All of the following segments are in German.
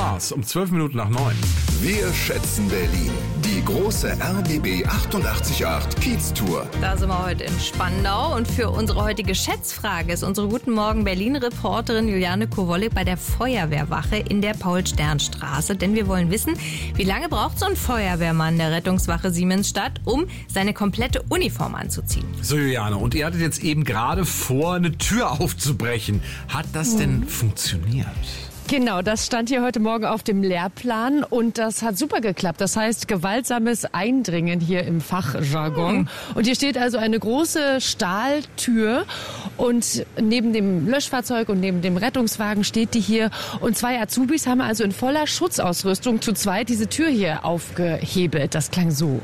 Stars um 12 Minuten nach 9. Wir schätzen Berlin. Die große RBB 888 Kiez-Tour. Da sind wir heute in Spandau und für unsere heutige Schätzfrage ist unsere Guten Morgen Berlin-Reporterin Juliane Kowolek bei der Feuerwehrwache in der Paul-Stern-Straße. Denn wir wollen wissen, wie lange braucht so ein Feuerwehrmann der Rettungswache Siemensstadt, um seine komplette Uniform anzuziehen? So, Juliane, und ihr hattet jetzt eben gerade vor, eine Tür aufzubrechen. Hat das denn funktioniert? Genau, das stand hier heute Morgen auf dem Lehrplan und das hat super geklappt. Das heißt gewaltsames Eindringen hier im Fachjargon. Und hier steht also eine große Stahltür und neben dem Löschfahrzeug und neben dem Rettungswagen steht die hier. Und 2 Azubis haben also in voller Schutzausrüstung zu zweit diese Tür hier aufgehebelt. Das klang so.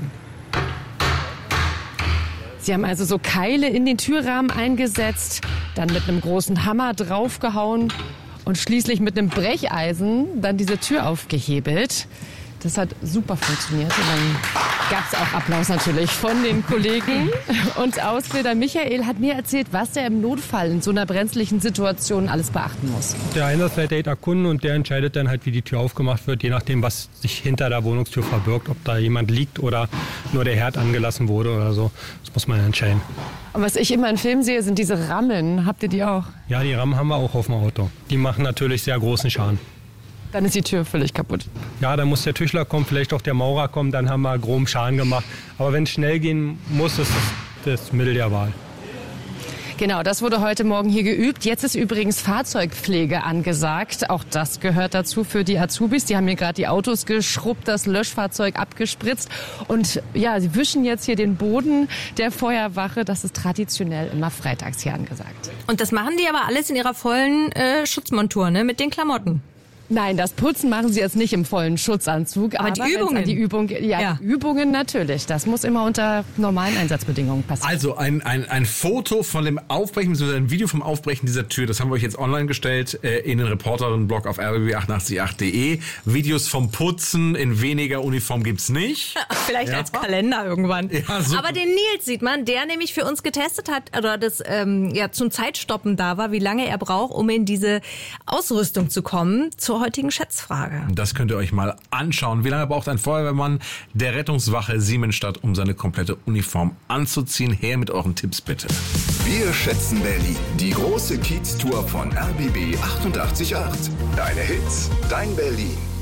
Sie haben also so Keile in den Türrahmen eingesetzt, dann mit einem großen Hammer draufgehauen und schließlich mit einem Brecheisen dann diese Tür aufgehebelt. Das hat super funktioniert. Und dann gab es auch Applaus natürlich von den Kollegen. Und Ausbilder Michael hat mir erzählt, was er im Notfall in so einer brenzlichen Situation alles beachten muss. Der Einsatzleiter geht erkunden und der entscheidet dann halt, wie die Tür aufgemacht wird, je nachdem, was sich hinter der Wohnungstür verbirgt, ob da jemand liegt oder nur der Herd angelassen wurde oder so. Das muss man entscheiden. Und was ich immer in Filmen sehe, sind diese Rammen. Habt ihr die auch? Ja, die Rammen haben wir auch auf dem Auto. Die machen natürlich sehr großen Schaden. Dann ist die Tür völlig kaputt. Ja, dann muss der Tischler kommen, vielleicht auch der Maurer kommen, dann haben wir groben Schaden gemacht. Aber wenn es schnell gehen muss, ist das Mittel der Wahl. Genau, das wurde heute Morgen hier geübt. Jetzt ist übrigens Fahrzeugpflege angesagt. Auch das gehört dazu für die Azubis. Die haben hier gerade die Autos geschrubbt, das Löschfahrzeug abgespritzt. Und ja, sie wischen jetzt hier den Boden der Feuerwache. Das ist traditionell immer freitags hier angesagt. Und das machen die aber alles in ihrer vollen Schutzmontur, ne? Mit den Klamotten. Nein, das Putzen machen sie jetzt nicht im vollen Schutzanzug. Aber die Übungen? Die Übungen natürlich. Das muss immer unter normalen Einsatzbedingungen passieren. Also ein Foto von dem Aufbrechen, beziehungsweise ein Video vom Aufbrechen dieser Tür, das haben wir euch jetzt online gestellt in den Reporterinnen-Blog auf rbb888.de. Videos vom Putzen in weniger Uniform gibt's nicht. Vielleicht als Kalender irgendwann. Ja, super. Aber den Nils sieht man, der nämlich für uns getestet hat, oder das zum Zeitstoppen da war, wie lange er braucht, um in diese Ausrüstung zu kommen, zur heutigen Schätzfrage. Das könnt ihr euch mal anschauen. Wie lange braucht ein Feuerwehrmann der Rettungswache Siemensstadt, um seine komplette Uniform anzuziehen? Her mit euren Tipps bitte. Wir schätzen Berlin. Die große Kiez-Tour von RBB 888. Deine Hits, dein Berlin.